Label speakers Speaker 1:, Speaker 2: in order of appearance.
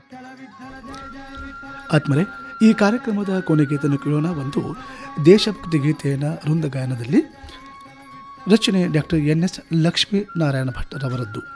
Speaker 1: ಆತ್ಮರೆ, ಈ ಕಾರ್ಯಕ್ರಮದ ಕೊನೆಗೀತೆಯನ್ನು ಕೇಳೋಣ. ಒಂದು ದೇಶಭಕ್ತಿ ಗೀತೆಯನ್ನು ವೃಂದಗಾಯನದಲ್ಲಿ ರಚನೆ ಡಾಕ್ಟರ್ NS ಲಕ್ಷ್ಮೀನಾರಾಯಣ ಭಟ್ ರವರದ್ದು.